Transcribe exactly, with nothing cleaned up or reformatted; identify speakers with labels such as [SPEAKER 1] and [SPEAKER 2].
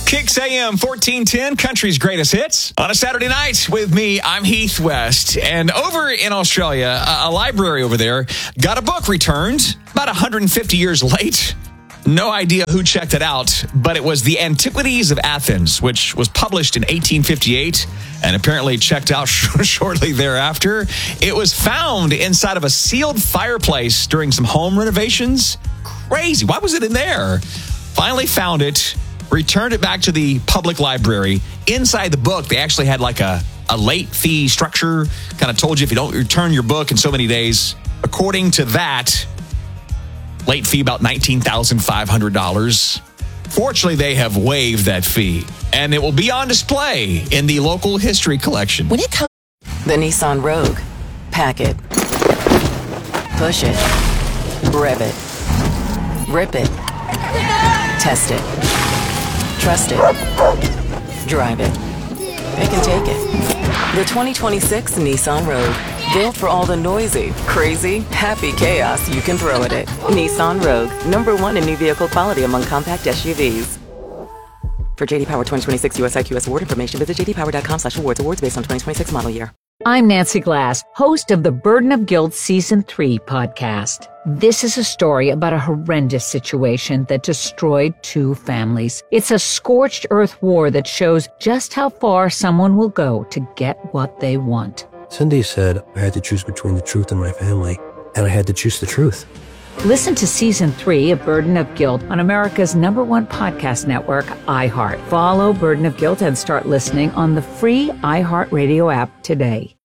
[SPEAKER 1] Kicks A M fourteen ten, country's greatest hits. On a Saturday night with me, I'm Heath West. And over in Australia, a, a library over there got a book returned about one hundred fifty years late. No idea who checked it out, but it was The Antiquities of Athens, which was published in eighteen fifty-eight and apparently checked out sh- shortly thereafter. It was found inside of a sealed fireplace during some home renovations. Crazy. Why was it in there? Finally found it, returned it back to the public library. Inside the book, they actually had like a, a late fee structure, kind of told you if you don't return your book in so many days. According to that, late fee about nineteen thousand five hundred dollars. Fortunately, they have waived that fee, and it will be on display in the local history collection.
[SPEAKER 2] When it comes the Nissan Rogue, pack it, push it, rev it, rip it, test it, trust it, drive it, pick and take it. The twenty twenty-six Nissan Rogue. Built for all the noisy, crazy, happy chaos you can throw at it. Nissan Rogue, number one in new vehicle quality among compact S U Vs. For J D Power twenty twenty-six U S I Q S award information, visit j d power dot com slash awards. Awards based on twenty twenty-six model year.
[SPEAKER 3] I'm Nancy Glass, host of the Burden of Guilt Season three podcast. This is a story about a horrendous situation that destroyed two families. It's a scorched earth war that shows just how far someone will go to get what they want.
[SPEAKER 4] Cindy said I had to choose between the truth and my family, and I had to choose the truth.
[SPEAKER 3] Listen to Season three of Burden of Guilt on America's number one podcast network, iHeart. Follow Burden of Guilt and start listening on the free iHeartRadio app today.